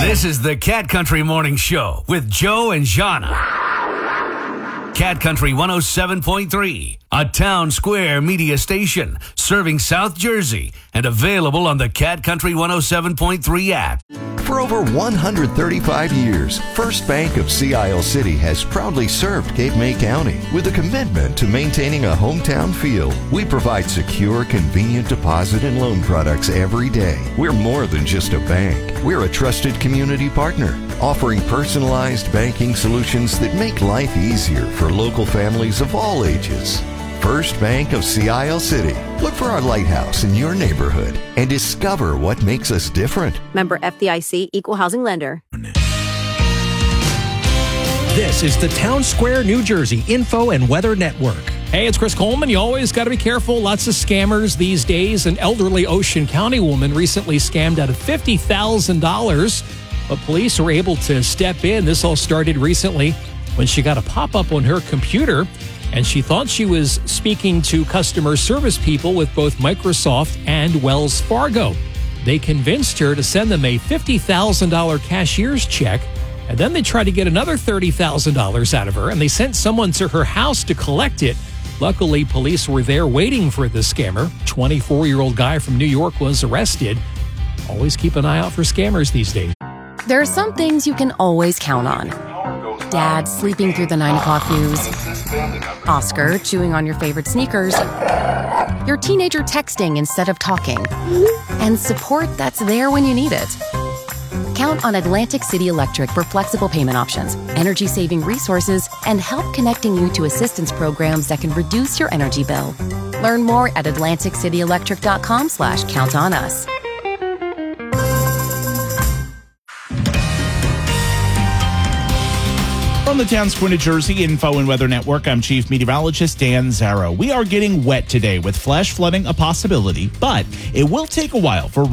This is the Cat Country Morning Show with Joe and Jana. Cat Country 107.3, a Town Square media station serving South Jersey and available on the Cat Country 107.3 app. For over 135 years, First Bank of Sea Isle City has proudly served Cape May County with a commitment to maintaining a hometown feel. We provide secure, convenient deposit and loan products every day. We're more than just a bank. We're a trusted community partner, offering personalized banking solutions that make life easier for local families of all ages. First Bank of Sea Isle City. Look for our lighthouse in your neighborhood and discover what makes us different. Member FDIC, Equal Housing Lender. This is the Town Square, New Jersey Info and Weather Network. Hey, it's Chris Coleman. You always got to be careful. Lots of scammers these days. An elderly Ocean County woman recently scammed out of $50,000, but police were able to step in. This all started recently when she got a pop-up on her computer, and she thought she was speaking to customer service people with both Microsoft and Wells Fargo. They convinced her to send them a $50,000 cashier's check, and then they tried to get another $30,000 out of her, and they sent someone to her house to collect it. Luckily, police were there waiting for the scammer. 24-year-old guy from New York was arrested. Always keep an eye out for scammers these days. There are some things you can always count on. Dad sleeping through the 9 o'clock news. Oscar chewing on your favorite sneakers. Your teenager texting instead of talking. And support that's there when you need it. Count on Atlantic City Electric for flexible payment options, energy-saving resources, and help connecting you to assistance programs that can reduce your energy bill. Learn more at atlanticityelectric.com/count-on-us. From the Town Square, New Jersey Info and Weather Network, I'm Chief Meteorologist Dan Zarrow. We are getting wet today with flash flooding a possibility, but it will take a while for